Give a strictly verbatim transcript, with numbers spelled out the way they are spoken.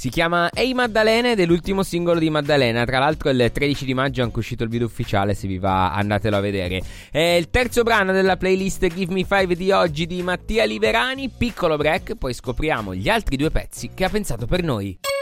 Si chiama Ehi Maddalena ed è l'ultimo singolo di Maddalena. Tra l'altro il tredici di maggio è anche uscito il video ufficiale, se vi va andatelo a vedere. È il terzo brano della playlist Give Me Five di oggi di Mattia Liverani. Piccolo break, poi scopriamo gli altri due pezzi che ha pensato per noi.